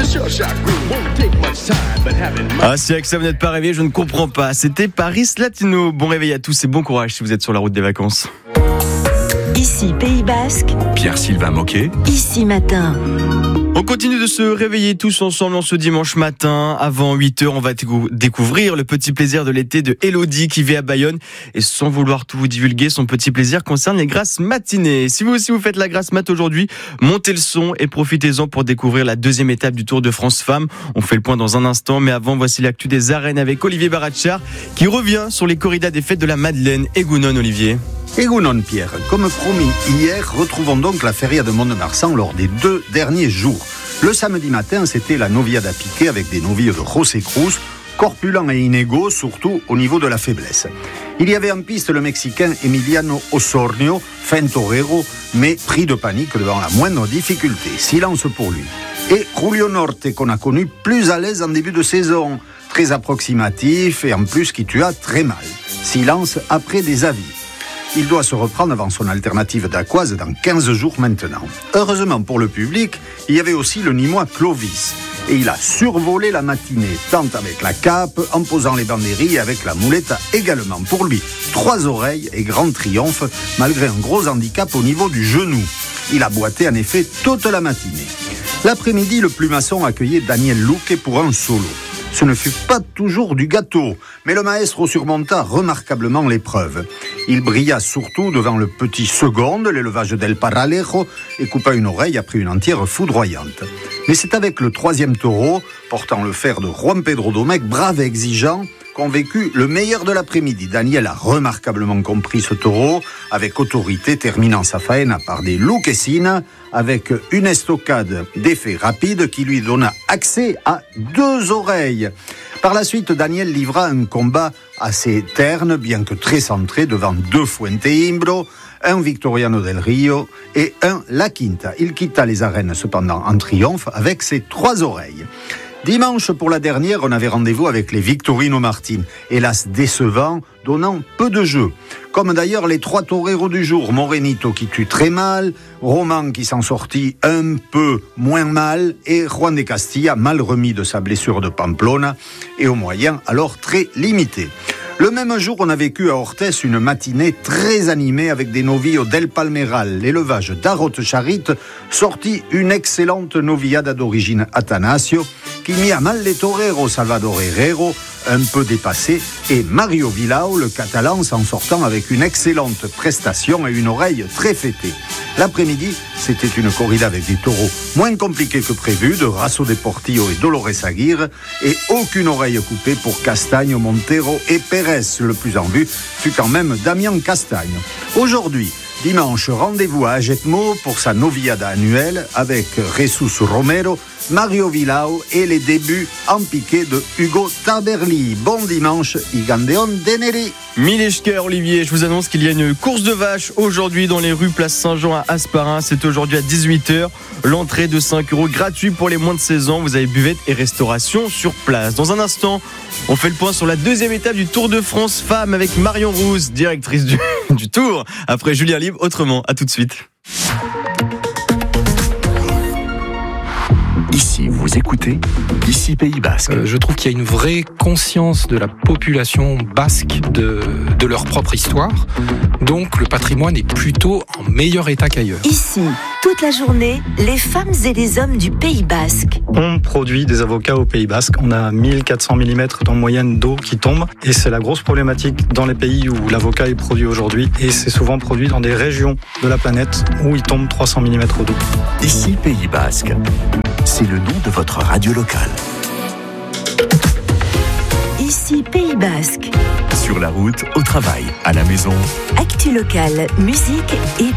Ah, si avec ça vous n'êtes pas réveillé, je ne comprends pas. C'était Paris Latino. Bon réveil à tous et bon courage si vous êtes sur la route des vacances. Ici Pays Basque, Pierre-Sylvain Moquet. Ici Matin. On continue de se réveiller tous ensemble en ce dimanche matin. Avant 8h, on va découvrir le petit plaisir de l'été de Elodie qui vit à Bayonne. Et sans vouloir tout vous divulguer, son petit plaisir concerne les grasses matinées. Si vous aussi vous faites la grasse mat aujourd'hui, montez le son et profitez-en pour découvrir la deuxième étape du Tour de France Femmes. On fait le point dans un instant, mais avant, voici l'actu des arènes avec Olivier Barachar qui revient sur les corridas des fêtes de la Madeleine. Egounon, Olivier. Egounon, Pierre. Comme promis hier, retrouvons donc la feria de Mont-de-Marsan lors des 2 derniers jours. Le samedi matin, c'était la noviada piquée avec des novilles de José Cruz, corpulents et inégaux, surtout au niveau de la faiblesse. Il y avait en piste le Mexicain Emiliano Osornio, fin torero, mais pris de panique devant la moindre difficulté. Silence pour lui. Et Julio Norte, qu'on a connu plus à l'aise en début de saison, très approximatif et en plus qui tua très mal. Silence après des avis. Il doit se reprendre avant son alternative d'Aquoise dans 15 jours maintenant. Heureusement pour le public, il y avait aussi le Nîmois Clovis. Et il a survolé la matinée, tant avec la cape, en posant les banderilles et avec la moulette également. Pour lui, 3 oreilles et grand triomphe, malgré un gros handicap au niveau du genou. Il a boité en effet toute la matinée. L'après-midi, le plumasson accueillait Daniel Luque pour un solo. Ce ne fut pas toujours du gâteau, mais le maestro surmonta remarquablement l'épreuve. Il brilla surtout devant le petit seconde, l'élevage del Paralejo, et coupa une oreille après une entière foudroyante. Mais c'est avec le 3e taureau, portant le fer de Juan Pedro Domecq, brave et exigeant, qu'ont vécu le meilleur de l'après-midi. Daniel a remarquablement compris ce taureau, avec autorité, terminant sa faena par des luquesines, avec une estocade d'effet rapide qui lui donna accès à 2 oreilles. Par la suite, Daniel livra un combat assez terne, bien que très centré, devant 2 Fuente Imbro, un Victoriano del Rio et un La Quinta. Il quitta les arènes cependant en triomphe avec ses 3 oreilles. Dimanche, pour la dernière, on avait rendez-vous avec les Victorino Martin, hélas décevants, donnant peu de jeu. Comme d'ailleurs les 3 toreros du jour, Morenito qui tue très mal, Roman qui s'en sortit un peu moins mal, et Juan de Castilla mal remis de sa blessure de Pamplona, et aux moyens alors très limités. Le même jour, on a vécu à Orthez une matinée très animée avec des novilles del Palmeral. L'élevage d'Arrote Charit sortit une excellente novillada d'origine Atanasio qui mit à mal les toreros Salvador Herrero, un peu dépassé, et Mario Vilao, le catalan, s'en sortant avec une excellente prestation et une oreille très fêtée. L'après-midi, c'était une corrida avec des taureaux moins compliqués que prévu, de Raso de Portillo et Dolores Aguirre, et aucune oreille coupée pour Castagne, Montero et Pérez. Le plus en vue fut quand même Damien Castagne. Aujourd'hui, dimanche, rendez-vous à Agetmo pour sa noviada annuelle avec Jesus Romero, Mario Vilao et les débuts en piqué de Hugo Taberli. Bon dimanche, Igandeon Deneri. Mileshker, Olivier, je vous annonce qu'il y a une course de vaches aujourd'hui dans les rues Place Saint-Jean à Hasparrin. C'est aujourd'hui à 18h. L'entrée de 5 € gratuit pour les moins de 16 ans. Vous avez buvette et restauration sur place. Dans un instant, on fait le point sur la 2e étape du Tour de France Femmes avec Marion Rousse, directrice du Tour. Après Julien Libre, autrement. À tout de suite. Ici, vous écoutez, ici Pays Basque. Je trouve qu'il y a une vraie conscience de la population basque de leur propre histoire. Donc le patrimoine est plutôt en meilleur état qu'ailleurs. Ici, toute la journée, les femmes et les hommes du Pays Basque. On produit des avocats au Pays Basque. On a 1400 mm en moyenne d'eau qui tombe. Et c'est la grosse problématique dans les pays où l'avocat est produit aujourd'hui. Et c'est souvent produit dans des régions de la planète où il tombe 300 mm d'eau. Ici Pays Basque. C'est le nom de votre radio locale. Ici Pays Basque. Sur la route, au travail, à la maison. Actu locale, musique et